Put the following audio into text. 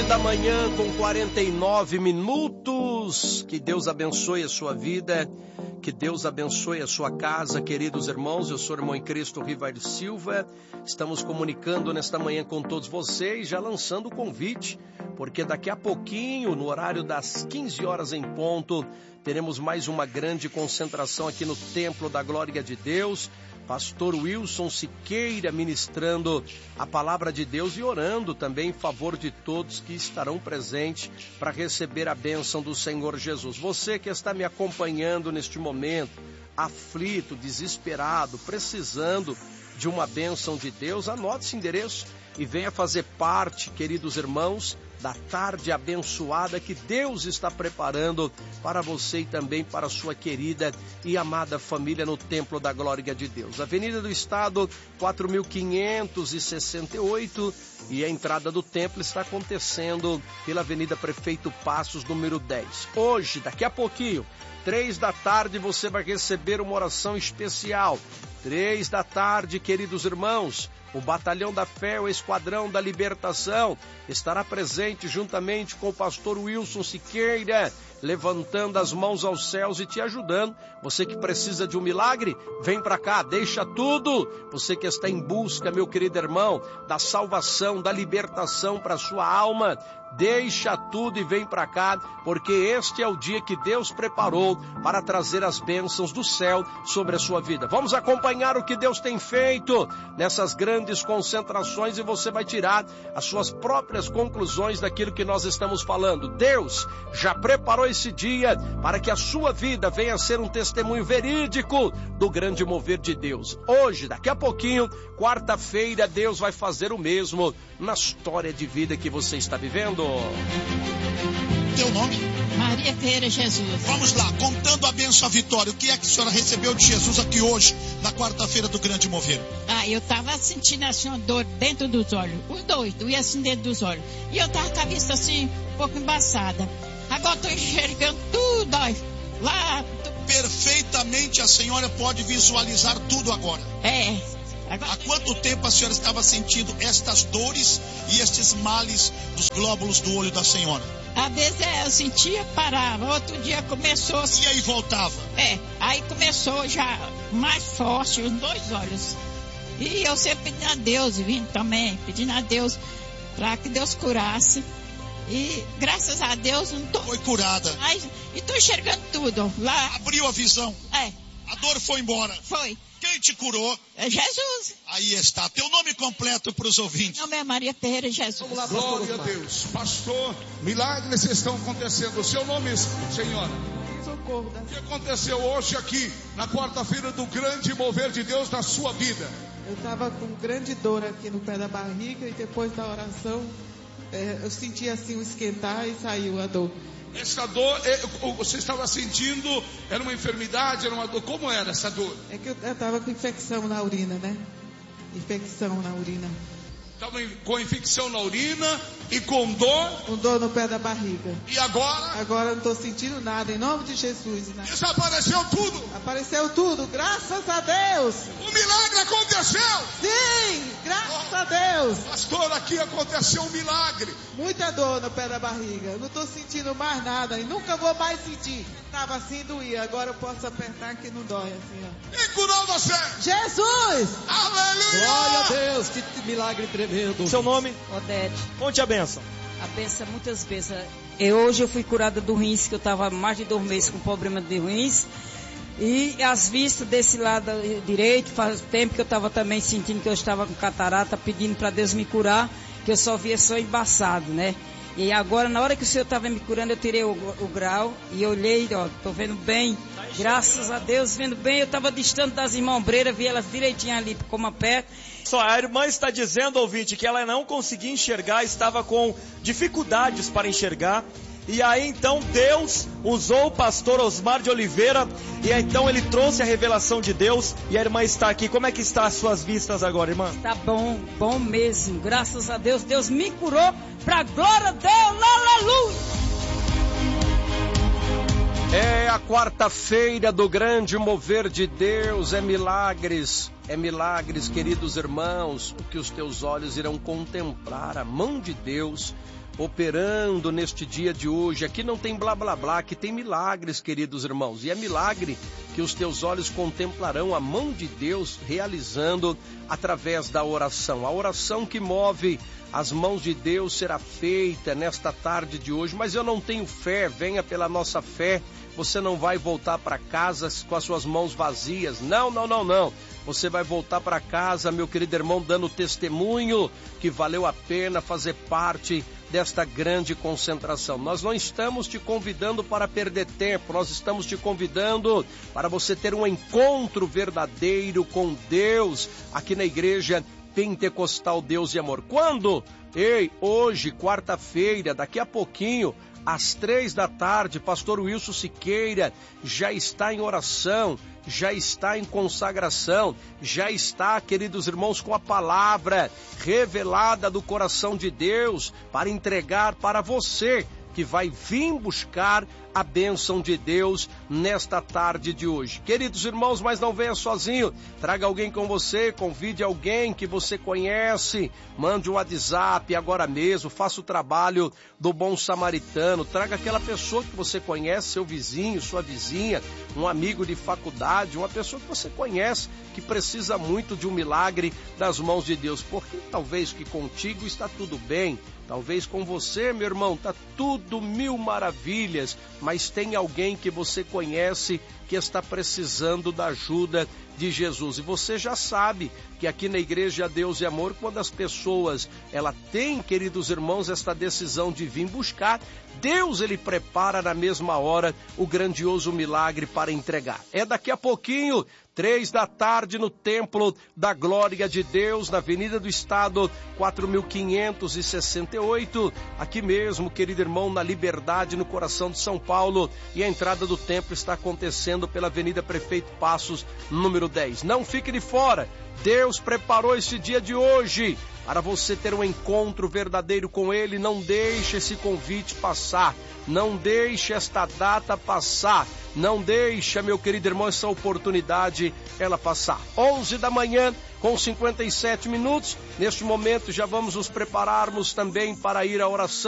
1h com 49 minutos. Que Deus abençoe a sua vida, que Deus abençoe a sua casa, queridos irmãos. Eu sou o irmão em Cristo, Rivair Silva. Estamos comunicando nesta manhã com todos vocês, já lançando o convite, porque daqui a pouquinho, no horário das 15 horas em ponto, teremos mais uma grande concentração aqui no Templo da Glória de Deus. Pastor Wilson Siqueira ministrando a palavra de Deus e orando também em favor de todos que estarão presentes para receber a bênção do Senhor Jesus. Você que está me acompanhando neste momento, aflito, desesperado, precisando de uma bênção de Deus, anote esse endereço e venha fazer parte, queridos irmãos, da tarde abençoada que Deus está preparando para você e também para a sua querida e amada família no Templo da Glória de Deus. Avenida do Estado, 4.568, e a entrada do templo está acontecendo pela Avenida Prefeito Passos, número 10. Hoje, daqui a pouquinho, 3 da tarde, você vai receber uma oração especial. 3 da tarde, queridos irmãos, o Batalhão da Fé, o Esquadrão da Libertação, estará presente juntamente com o pastor Wilson Siqueira, levantando as mãos aos céus e te ajudando. Você que precisa de um milagre, vem para cá, deixa tudo. Você que está em busca, meu querido irmão, da salvação, da libertação para a sua alma, deixa tudo e vem para cá, porque este é o dia que Deus preparou para trazer as bênçãos do céu sobre a sua vida. Vamos acompanhar o que Deus tem feito nessas grandes concentrações e você vai tirar as suas próprias conclusões daquilo que nós estamos falando. Deus já preparou esse dia para que a sua vida venha a ser um testemunho verídico do grande mover de Deus. Hoje, daqui a pouquinho, quarta-feira, Deus vai fazer o mesmo na história de vida que você está vivendo. Teu nome? Maria Ferreira Jesus. Vamos lá, contando a bênção, a vitória. O que é que a senhora recebeu de Jesus aqui hoje, na quarta-feira do Grande Mover? Eu tava sentindo assim uma dor dentro dos olhos. Os dois, doía assim dentro dos olhos. E eu tava com a vista assim, um pouco embaçada. Agora eu tô enxergando tudo, ó. Lá. Perfeitamente a senhora pode visualizar tudo agora. Agora... Há quanto tempo a senhora estava sentindo estas dores e estes males dos glóbulos do olho da senhora? Às vezes eu sentia, parava, outro dia começou... E aí voltava? Aí começou já mais forte os dois olhos. E eu sempre pedindo a Deus, vindo também, pedindo a Deus para que Deus curasse. E graças a Deus não tô... Foi curada. E tô enxergando tudo lá. Abriu a visão. A dor foi embora. Foi. Quem te curou? É Jesus. Aí está. Teu nome completo para os ouvintes. Meu nome é Maria Ferreira Jesus. Vamos lá, glória a Deus. Pastor, milagres estão acontecendo. O seu nome, senhora? Socorro. O que aconteceu hoje aqui, na quarta-feira do grande mover de Deus na sua vida? Eu estava com grande dor aqui no pé da barriga e depois da oração eu senti assim um esquentar e saiu a dor. Essa dor, você estava sentindo, era uma enfermidade, era uma dor, como era essa dor? É que eu estava com infecção na urina, né? Infecção na urina. Estava com infecção na urina e com dor? Com dor no pé da barriga. E agora? Agora eu não estou sentindo nada, em nome de Jesus. Né? Desapareceu tudo? Apareceu tudo, graças a Deus. O milagre aconteceu? Sim, graças a Deus. Pastor, aqui aconteceu um milagre. Muita dor no pé da barriga, eu não estou sentindo mais nada e nunca vou mais sentir. Estava assim, doía, agora eu posso apertar que não dói assim, ó. Quem curou você? Jesus! Aleluia! Glória a Deus, que milagre tremendo. Seu nome? Odete. Conte a benção. A benção muitas vezes. Hoje eu fui curada do rins, que eu estava mais de 2 meses com problema de rins. E as vistas desse lado direito, faz tempo que eu estava também sentindo que eu estava com catarata, pedindo para Deus me curar, que eu só via só embaçado, né? E agora, na hora que o Senhor estava me curando, eu tirei o grau e olhei, ó, tô vendo bem, graças a Deus, vendo bem. Eu estava distante das irmãs obreiras, vi elas direitinho ali, como a pé. Só a irmã está dizendo, ouvinte, que ela não conseguia enxergar, estava com dificuldades para enxergar. E aí então Deus usou o pastor Osmar de Oliveira, e aí, então ele trouxe a revelação de Deus, e a irmã está aqui. Como é que estão as suas vistas agora, irmã? Está bom, bom mesmo, graças a Deus. Deus me curou, para a glória de Deus, aleluia. É a quarta-feira do grande mover de Deus, é milagres, queridos irmãos, o que os teus olhos irão contemplar, a mão de Deus operando neste dia de hoje. Aqui não tem blá blá blá, aqui tem milagres, queridos irmãos. E é milagre que os teus olhos contemplarão a mão de Deus realizando através da oração. A oração que move as mãos de Deus será feita nesta tarde de hoje. Mas eu não tenho fé, venha pela nossa fé. Você não vai voltar para casa com as suas mãos vazias. Não. Você vai voltar para casa, meu querido irmão, dando testemunho que valeu a pena fazer parte desta grande concentração. Nós não estamos te convidando para perder tempo, nós estamos te convidando para você ter um encontro verdadeiro com Deus aqui na Igreja Pentecostal Deus e Amor. Quando? Hoje, quarta-feira, daqui a pouquinho, às 15h, pastor Wilson Siqueira já está em oração, já está em consagração, já está, queridos irmãos, com a palavra revelada do coração de Deus para entregar para você que vai vir buscar a bênção de Deus nesta tarde de hoje. Queridos irmãos, mas não venha sozinho, traga alguém com você, convide alguém que você conhece, mande um WhatsApp agora mesmo, faça o trabalho do bom samaritano, traga aquela pessoa que você conhece, seu vizinho, sua vizinha, um amigo de faculdade, uma pessoa que você conhece, que precisa muito de um milagre das mãos de Deus, porque talvez que contigo está tudo bem, talvez com você, meu irmão, está tudo mil maravilhas, mas tem alguém que você conhece que está precisando da ajuda de Jesus. E você já sabe que aqui na Igreja Deus e Amor, quando as pessoas, ela tem, queridos irmãos, esta decisão de vir buscar, Deus, ele prepara na mesma hora o grandioso milagre para entregar. É daqui a pouquinho, 15h, no Templo da Glória de Deus, na Avenida do Estado, 4568, aqui mesmo, querido irmão, na Liberdade, no coração de São Paulo, e a entrada do templo está acontecendo pela Avenida Prefeito Passos, número 10. Não fique de fora, Deus preparou esse dia de hoje para você ter um encontro verdadeiro com Ele. Não deixe esse convite passar, não deixe esta data passar, não deixe, meu querido irmão, essa oportunidade ela passar. 11h57. Neste momento já vamos nos prepararmos também para ir à oração.